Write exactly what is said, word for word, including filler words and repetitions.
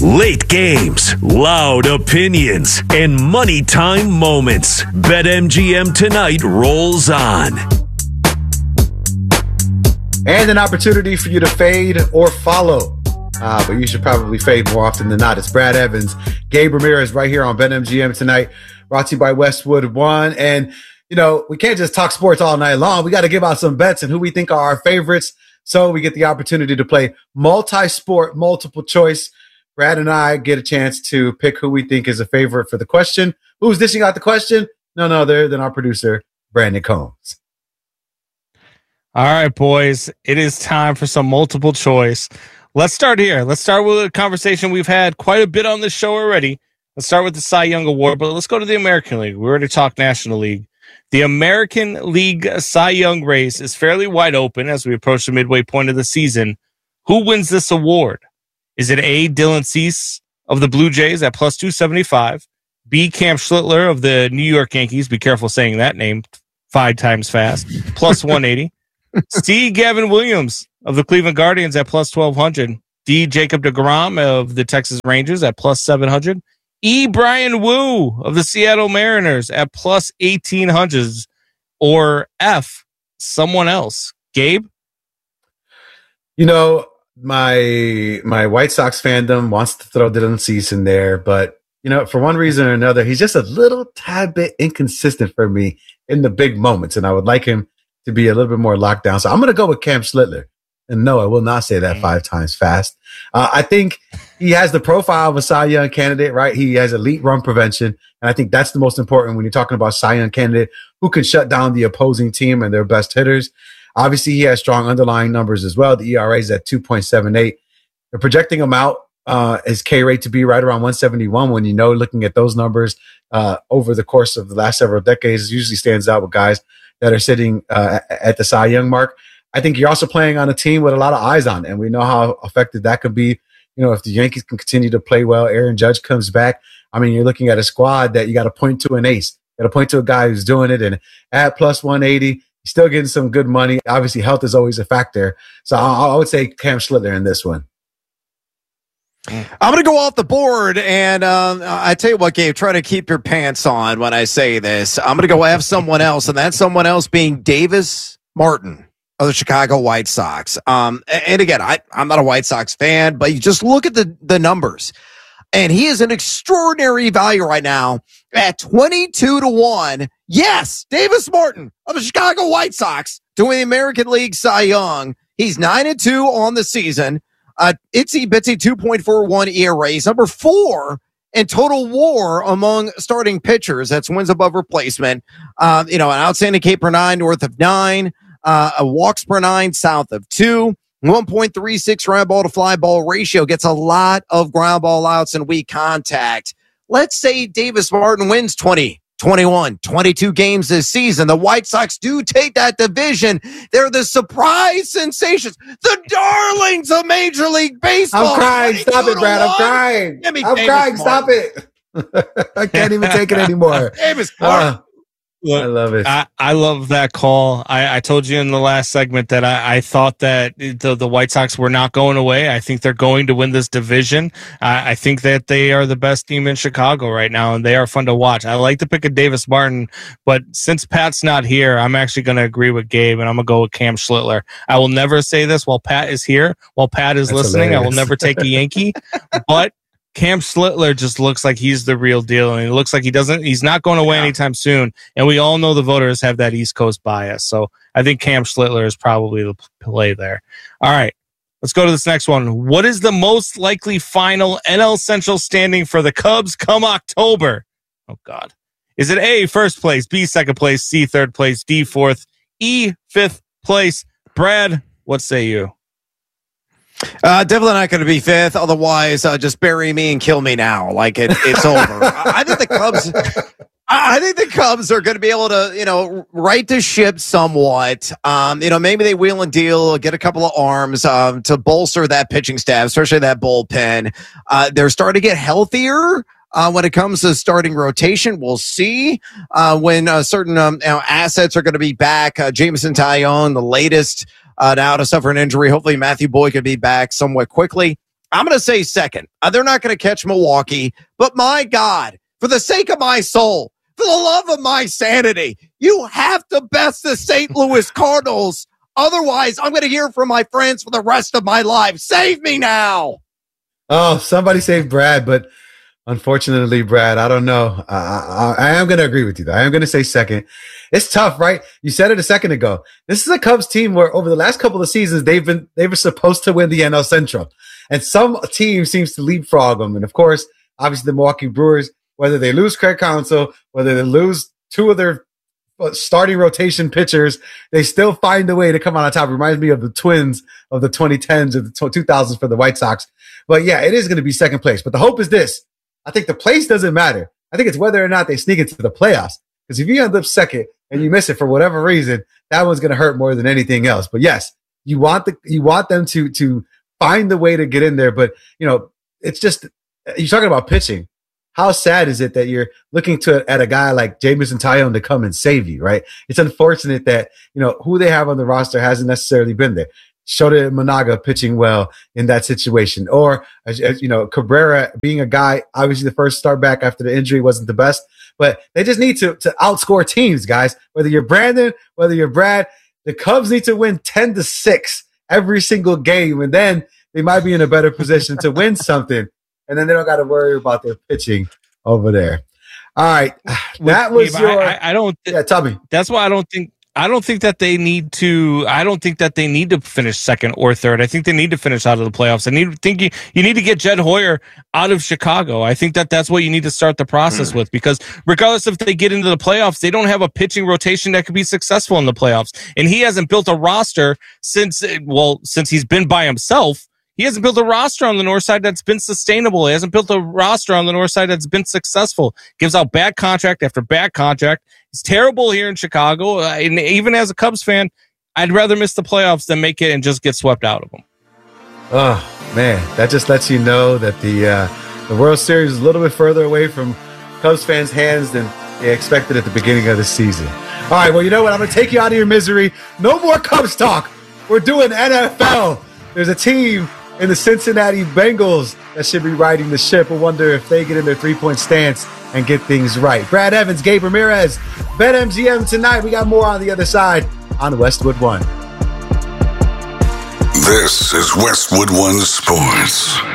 Late games, loud opinions, and money time moments. BetMGM Tonight rolls on. And an opportunity for you to fade or follow. Uh, but you should probably fade more often than not. It's Brad Evans, Gabe Ramirez right here on BetMGM Tonight, brought to you by Westwood One. And, you know, we can't just talk sports all night long. We got to give out some bets and who we think are our favorites. So we get the opportunity to play multi-sport, multiple choice. Brad and I get a chance to pick who we think is a favorite for the question. Who's dishing out the question? None other than our producer, Brandon Combs. All right, boys, it is time for some multiple choice. Let's start here. Let's start with a conversation we've had quite a bit on this show already. Let's start with the Cy Young Award, but let's go to the American League. We already talked National League. The American League Cy Young race is fairly wide open as we approach the midway point of the season. Who wins this award? Is it A, Dylan Cease of the Blue Jays at plus two seventy-five, B, Cam Schlittler of the New York Yankees, be careful saying that name five times fast, plus one eighty, C, Gavin Williams of the Cleveland Guardians at plus twelve hundred, D, Jacob deGrom of the Texas Rangers at plus seven hundred, E, Brian Wu of the Seattle Mariners at plus eighteen hundred, or F, someone else. Gabe? You know, my my White Sox fandom wants to throw Dylan Cease in there, but, you know, for one reason or another, he's just a little tad bit inconsistent for me in the big moments, and I would like him to be a little bit more locked down. So I'm going to go with Cam Schlittler. And no, I will not say that five times fast. Uh, I think he has the profile of a Cy Young candidate, right? He has elite run prevention. And I think that's the most important when you're talking about Cy Young candidate who can shut down the opposing team and their best hitters. Obviously, he has strong underlying numbers as well. The E R A is at two point seven eight. They're projecting him out, uh, his K rate to be right around one seventy-one when, you know, looking at those numbers uh, over the course of the last several decades, it usually stands out with guys that are sitting uh, at the Cy Young mark. I think you're also playing on a team with a lot of eyes on it, and we know how effective that could be. You know, if the Yankees can continue to play well, Aaron Judge comes back. I mean, you're looking at a squad that you got to point to an ace. You got to point to a guy who's doing it, and at plus one eighty, he's still getting some good money. Obviously, health is always a factor. So I, I would say Cam Schlittler in this one. I'm going to go off the board, and um, I tell you what, Gabe, try to keep your pants on when I say this. I'm going to go have someone else, and that someone else being Davis Martin of the Chicago White Sox. Um, and again, I, I'm not a White Sox fan, but you just look at the, the numbers, and he is an extraordinary value right now at twenty-two to one. Yes, Davis Martin of the Chicago White Sox doing the American League Cy Young. He's nine and two on the season. Uh, itsy bitsy two point four one E R A. He's number four in total WAR among starting pitchers. That's wins above replacement. Uh, you know, an outstanding K per nine north of nine, uh, a walks per nine south of two, one point three six ground ball to fly ball ratio, gets a lot of ground ball outs and weak contact. Let's say Davis Martin wins twenty, twenty-one, twenty-two games this season. The White Sox do take that division. They're the surprise sensations, the darlings of Major League Baseball. I'm crying. Stop it, Brad. I'm crying. I'm Davis crying. Martin. Stop it. I can't even take it anymore. Davis Martin. Uh, Look, I love it. I, I love that call. I, I told you in the last segment that I, I thought that the, the White Sox were not going away. I think they're going to win this division. I, I think that they are the best team in Chicago right now, and they are fun to watch. I like to pick a Davis Martin, but since Pat's not here, I'm actually going to agree with Gabe, and I'm going to go with Cam Schlittler. I will never say this while Pat is here. While Pat is That's listening, hilarious. I will never take a Yankee, but Cam Schlittler just looks like he's the real deal, and it looks like he doesn't. He's not going away yeah. anytime soon. And we all know the voters have that East Coast bias, so I think Cam Schlittler is probably the play there. All right, let's go to this next one. What is the most likely final N L Central standing for the Cubs come October? Oh God, is it A, first place, B, second place, C, third place, D, fourth, E, fifth place? Brad, what say you? Uh, definitely not going to be fifth. Otherwise, uh, just bury me and kill me now. Like it, it's over. I, I think the Cubs. I think the Cubs are going to be able to, you know, right the ship somewhat. Um, you know, maybe they wheel and deal, get a couple of arms um, to bolster that pitching staff, especially that bullpen. Uh, they're starting to get healthier. Uh, when it comes to starting rotation, we'll see uh, when uh, certain um, you know, assets are going to be back. Uh, Jameson Taillon, the latest. Uh, now to suffer an injury. Hopefully Matthew Boyd could be back somewhat quickly. I'm going to say second. Uh, they're not going to catch Milwaukee, but my God, for the sake of my soul, for the love of my sanity, you have to best the Saint Louis Cardinals. Otherwise, I'm going to hear from my friends for the rest of my life. Save me now. Oh, somebody save Brad, but unfortunately, Brad, I don't know. I, I, I am going to agree with you, though. I am going to say second. It's tough, right? You said it a second ago. This is a Cubs team where over the last couple of seasons, they've been they were supposed to win the N L Central. And some team seems to leapfrog them. And, of course, obviously the Milwaukee Brewers, whether they lose Craig Counsell, whether they lose two of their starting rotation pitchers, they still find a way to come out on top. It reminds me of the Twins of the twenty tens or the two thousands for the White Sox. But, yeah, it is going to be second place. But the hope is this. I think the place doesn't matter. I think it's whether or not they sneak into the playoffs. Because if you end up second and you miss it for whatever reason, that one's going to hurt more than anything else. But, yes, you want the you want them to to find the way to get in there. But, you know, it's just – you're talking about pitching. How sad is it that you're looking to at a guy like Jameson Taillon to come and save you, right? It's unfortunate that, you know, who they have on the roster hasn't necessarily been there. Shota Imanaga pitching well in that situation. Or, as, as, you know, Cabrera being a guy, obviously the first start back after the injury wasn't the best, but they just need to, to outscore teams, guys. Whether you're Brandon, whether you're Brad, the Cubs need to win ten to six every single game, and then they might be in a better position to win something. And then they don't got to worry about their pitching over there. All right, that was Dave, your. I, I don't. Th- yeah, tell me. That's why I don't think. I don't think that they need to. I don't think that they need to finish second or third. I think they need to finish out of the playoffs. I need think you, you need to get Jed Hoyer out of Chicago. I think that that's what you need to start the process mm. with, because regardless if they get into the playoffs, they don't have a pitching rotation that could be successful in the playoffs. And he hasn't built a roster since well since he's been by himself. He hasn't built a roster on the north side that's been sustainable. He hasn't built a roster on the north side that's been successful. Gives out bad contract after bad contract. He's terrible here in Chicago. Uh, and even as a Cubs fan, I'd rather miss the playoffs than make it and just get swept out of them. Oh, man. That just lets you know that the uh, the World Series is a little bit further away from Cubs fans' hands than they expected at the beginning of the season. All right, well, you know what? I'm going to take you out of your misery. No more Cubs talk. We're doing N F L. There's a team in the Cincinnati Bengals that should be riding the ship. I wonder if they get in their three-point stance and get things right. Brad Evans, Gabe Ramirez, BetMGM tonight. We got more on the other side on Westwood One. This is Westwood One Sports.